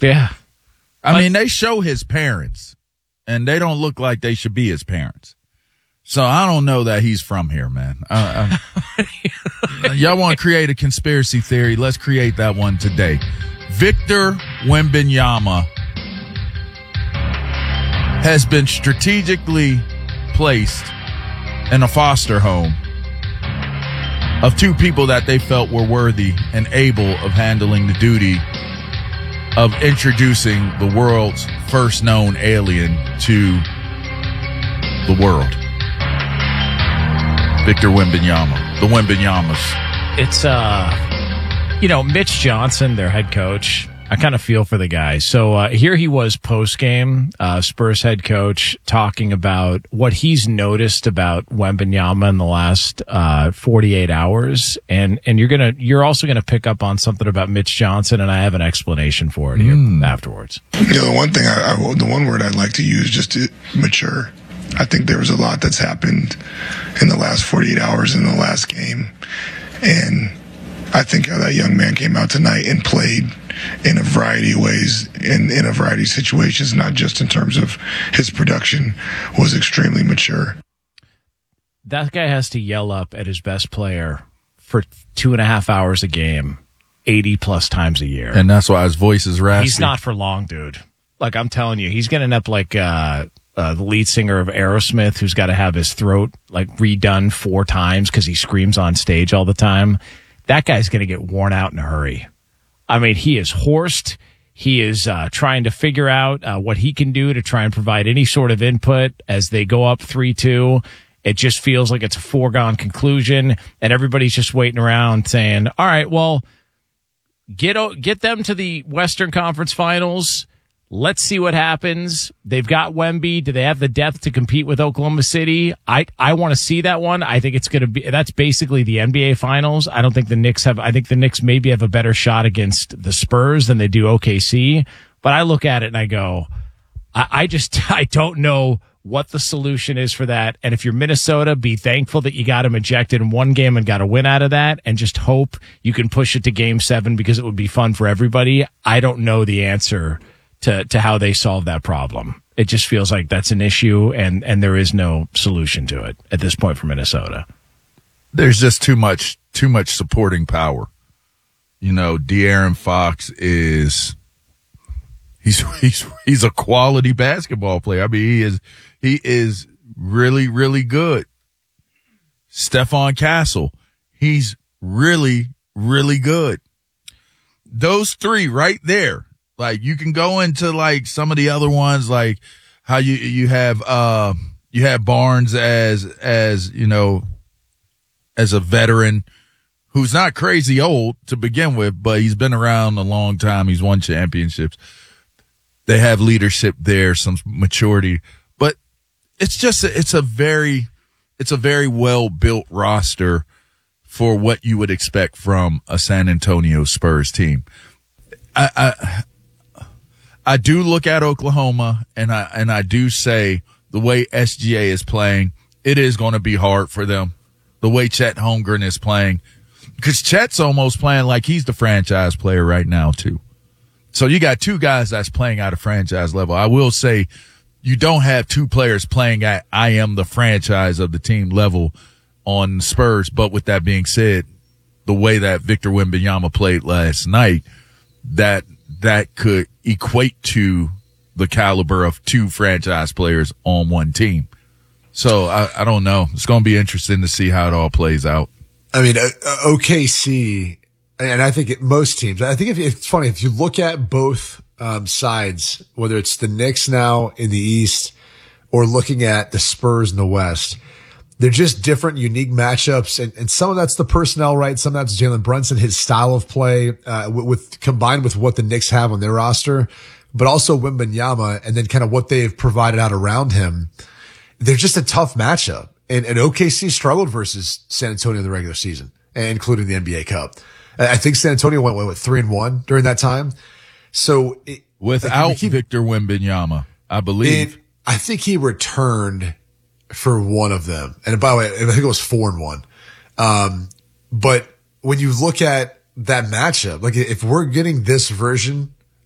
Yeah. I mean, they show his parents, and they don't look like they should be his parents. So I don't know that he's from here, man. Y'all want to create a conspiracy theory? Let's create that one today. Victor Wembanyama has been strategically placed in a foster home of two people that they felt were worthy and able of handling the duty of introducing the world's first known alien to the world. Victor Wembanyama, the Wembanyamas. It's, Mitch Johnson, their head coach. I kind of feel for the guy. So here he was post-game, Spurs head coach, talking about what he's noticed about Wembanyama in the last 48 hours. And you're also gonna pick up on something about Mitch Johnson, and I have an explanation for it here afterwards. The one thing the one word I'd like to use just to mature. I think there was a lot that's happened in the last 48 hours in the last game. And I think how that young man came out tonight and played in a variety of ways, in a variety of situations, not just in terms of his production, was extremely mature. That guy has to yell up at his best player for 2.5 hours a game, 80 plus times a year. And that's why his voice is raspy. He's not for long, dude. Like, I'm telling you, he's going to end up like the lead singer of Aerosmith, who's got to have his throat like redone 4 times because he screams on stage all the time. That guy's going to get worn out in a hurry. I mean, he is horsed. He is trying to figure out what he can do to try and provide any sort of input as they go up 3-2. It just feels like it's a foregone conclusion, and everybody's just waiting around saying, all right, well, get them to the Western Conference Finals. Let's see what happens. They've got Wemby. Do they have the depth to compete with Oklahoma City? I want to see that one. I think it's going to be, that's basically the NBA Finals. I don't think the Knicks have, I think the Knicks maybe have a better shot against the Spurs than they do OKC. But I look at it and I go, I don't know what the solution is for that. And if you're Minnesota, be thankful that you got him ejected in one game and got a win out of that, and just hope you can push it to Game 7 because it would be fun for everybody. I don't know the answer to how they solve that problem. It just feels like that's an issue, and there is no solution to it at this point for Minnesota. There's just too much supporting power. You know, De'Aaron Fox is he's a quality basketball player. I mean, he is really, really good. Stephon Castle, he's really, really good. Those three right there. Like, you can go into like some of the other ones, like how you have Barnes as you know, as a veteran who's not crazy old to begin with, but he's been around a long time. He's won championships. They have leadership there, some maturity, but it's a very well built roster for what you would expect from a San Antonio Spurs team. I do look at Oklahoma, and I do say the way SGA is playing, it is going to be hard for them. The way Chet Holmgren is playing, because Chet's almost playing like he's the franchise player right now too. So you got two guys that's playing at a franchise level. I will say you don't have two players playing at I am the franchise of the team level on Spurs. But with that being said, the way that Victor Wembanyama played last night, that could equate to the caliber of two franchise players on one team. So I don't know. It's going to be interesting to see how it all plays out. I mean, OKC, and I think most teams, I think it's funny, if you look at both sides, whether it's the Knicks now in the East or looking at the Spurs in the West, they're just different, unique matchups. And some of that's the personnel, right? Some of that's Jalen Brunson, his style of play, combined with what the Knicks have on their roster, but also Wembanyama, and then kind of what they've provided out around him. They're just a tough matchup. And OKC struggled versus San Antonio in the regular season, including the NBA Cup. I think San Antonio went 3-1 during that time. So without Victor Wembanyama, I believe. I think he returned for one of them. And by the way, I think it was 4-1. But when you look at that matchup, like if we're getting this version